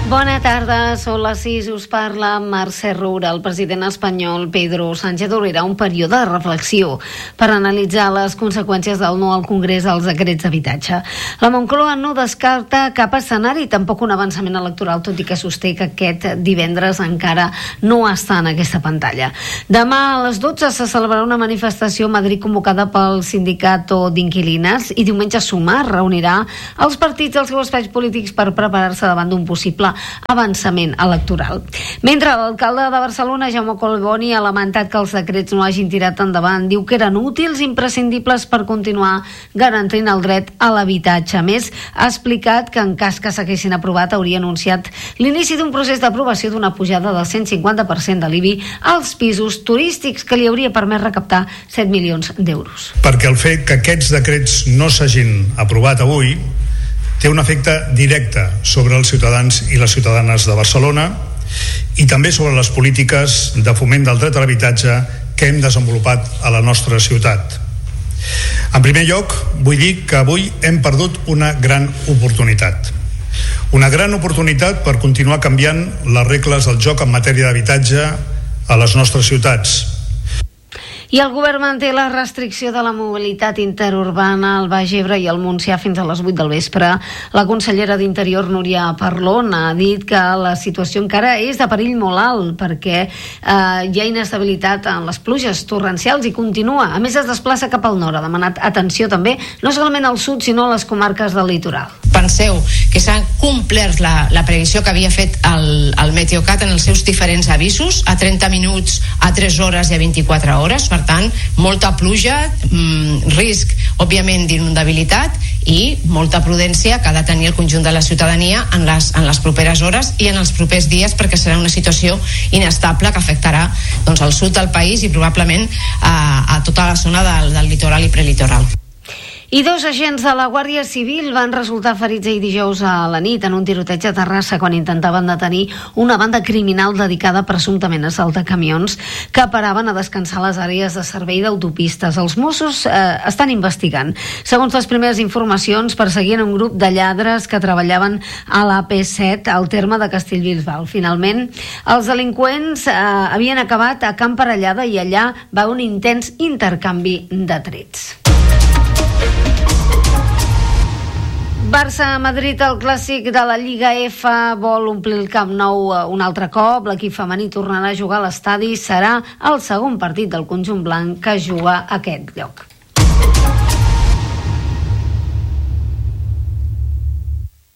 Bona tarda, són les 6, us parla Mercè Roura. El president espanyol Pedro Sánchez obrirà un període de reflexió per analitzar les conseqüències del no al Congrés als decrets d'habitatge. La Moncloa no descarta cap escenari, tampoc un avançament electoral, tot i que sosté que aquest divendres encara no està en aquesta pantalla. Demà a les 12 se celebrarà una manifestació a Madrid convocada pel Sindicato d'Inquilines i diumenge Sumar reunirà els partits dels seus espais polítics per preparar-se davant d'un possible avançament electoral. Mentre l'alcalde de Barcelona, Jaume Collboni, ha lamentat que els decrets no hagin tirat endavant, diu que eren útils i imprescindibles per continuar garantint el dret a l'habitatge. A més, ha explicat que en cas que s'haguessin aprovat hauria anunciat l'inici d'un procés d'aprovació d'una pujada del 150% de l'IBI als pisos turístics que li hauria permès recaptar 7 milions d'euros. Perquè el fet que aquests decrets no s'hagin aprovat avui té un efecte directe sobre els ciutadans i les ciutadanes de Barcelona i també sobre les polítiques de foment del dret a l'habitatge que hem desenvolupat a la nostra ciutat. En primer lloc, vull dir que avui hem perdut una gran oportunitat. Una gran oportunitat per continuar canviant les regles del joc en matèria d'habitatge a les nostres ciutats. I el govern manté la restricció de la mobilitat interurbana al Baix Ebre i al Montsià fins a les 8 del vespre. La consellera d'Interior, Núria Parlon, ha dit que la situació encara és de perill molt alt perquè hi ha inestabilitat en les pluges torrencials i continua. A més, es desplaça cap al nord. Ha demanat atenció també, no solament al sud, sinó a les comarques del litoral. Penseu que s'ha complert la previsió que havia fet el Meteocat en els seus diferents avisos, a 30 minuts, a 3 hores i a 24 hores. Per tant, molta pluja, risc, òbviament, d'inundabilitat i molta prudència que ha de tenir el conjunt de la ciutadania en les properes hores i en els propers dies, perquè serà una situació inestable que afectarà doncs, el sud del país i probablement a tota la zona del litoral i prelitoral. I 2 agents de la Guàrdia Civil van resultar ferits ahir dijous a la nit en un tiroteig a Terrassa quan intentaven detenir una banda criminal dedicada presumptament a assaltar camions que paraven a descansar a les àrees de servei d'autopistes. Els Mossos estan investigant. Segons les primeres informacions, perseguien un grup de lladres que treballaven a l'AP7 al terme de Castellbisbal. Finalment, els delinqüents havien acabat a Can Parellada i allà va un intens intercanvi de trets. Barça-Madrid, el clàssic de la Lliga F, vol omplir el Camp Nou un altre cop. L'equip femení tornarà a jugar a l'estadi. Serà el segon partit del conjunt blanc que juga a aquest lloc.